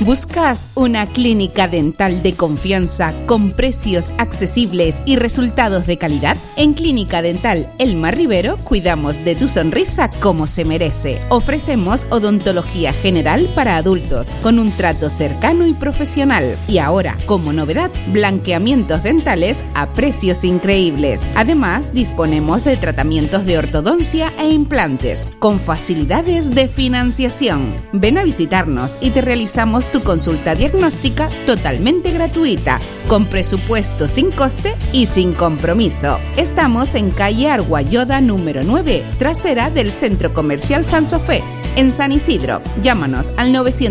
¿Buscas una clínica dental de confianza con precios accesibles y resultados de calidad? En Clínica Dental Elmar Rivero cuidamos de tu sonrisa como se merece. Ofrecemos odontología general para adultos con un trato cercano y profesional. Y ahora, como novedad, blanqueamientos dentales a precios increíbles. Además, disponemos de tratamientos de ortodoncia e implantes con facilidades de financiación. Ven a visitarnos y te realizamos tu consulta diagnóstica totalmente gratuita, con presupuesto sin coste y sin compromiso. Estamos en calle Arguayoda número 9, trasera del Centro Comercial San Sofé, en San Isidro. Llámanos al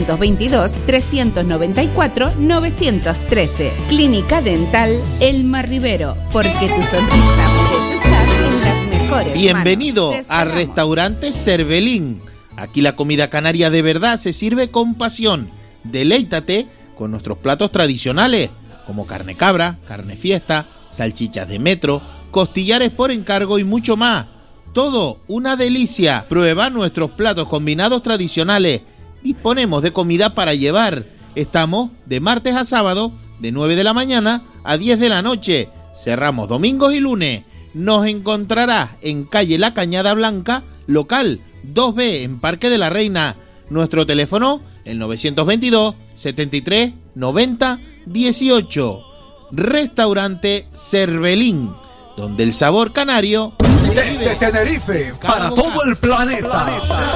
922-394-913. Clínica Dental Elmar Rivero, porque tu sonrisa merece estar en las mejores Bienvenido manos. a Restaurante Cervelín. Aquí la comida canaria de verdad se sirve con pasión. Deleítate con nuestros platos tradicionales, como carne cabra, carne fiesta, salchichas de metro, costillares por encargo y mucho más. Todo una delicia. Prueba nuestros platos combinados tradicionales. Disponemos de comida para llevar. Estamos de martes a sábado, de 9 de la mañana a 10 de la noche. Cerramos domingos y lunes. Nos encontrarás en calle La Cañada Blanca, local 2B, en Parque de la Reina. Nuestro teléfono, el 922 73 90 18. Restaurante Cervelín, donde el sabor canario desde Tenerife para todo el planeta.